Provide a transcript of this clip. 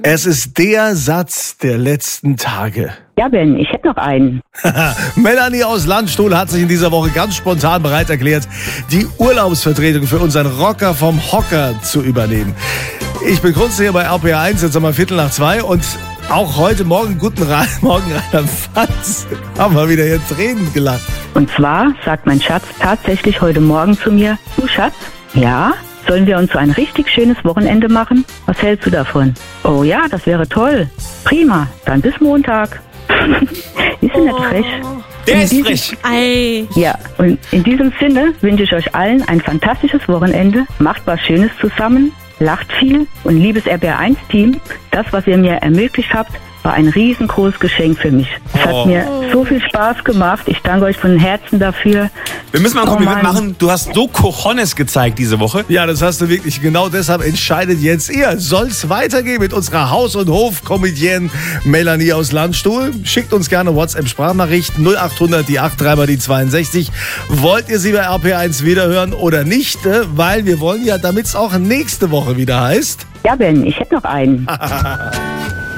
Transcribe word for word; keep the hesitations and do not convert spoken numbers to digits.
Es ist der Satz der letzten Tage. Ja, Ben, ich hätte noch einen. Melanie aus Landstuhl hat sich in dieser Woche ganz spontan bereit erklärt, die Urlaubsvertretung für unseren Rocker vom Hocker zu übernehmen. Ich begrüße hier bei R P R eins, jetzt einmal Viertel nach zwei und auch heute Morgen, guten Ra- Morgen, Rainer Fatz, haben wir wieder hier Tränen gelacht. Und zwar sagt mein Schatz tatsächlich heute Morgen zu mir, du Schatz, ja, sollen wir uns so ein richtig schönes Wochenende machen? Was hältst du davon? Oh ja, das wäre toll. Prima, dann bis Montag. Ist sie nicht frech? Der ist frech. Ei. Ja, und in diesem Sinne wünsche ich euch allen ein fantastisches Wochenende. Macht was Schönes zusammen, lacht viel und liebes R P R eins Team, das, was ihr mir ermöglicht habt, war ein riesengroßes Geschenk für mich. Es hat Oh. mir so viel Spaß gemacht. Ich danke euch von Herzen dafür. Wir müssen mal ein Oh Kompliment Mann. machen. Du hast so Cojones gezeigt diese Woche. Ja, das hast du wirklich. Genau deshalb entscheidet jetzt ihr. Soll's weitergehen mit unserer Haus- und Hof-Comedienne Melanie aus Landstuhl? Schickt uns gerne WhatsApp-Sprachnachrichten null acht hundert, die acht, drei mal die zweiundsechzig. Wollt ihr sie bei R P R eins wiederhören oder nicht? Äh, Weil wir wollen ja, damit es auch nächste Woche wieder heißt. Ja, Ben, ich hätte noch einen.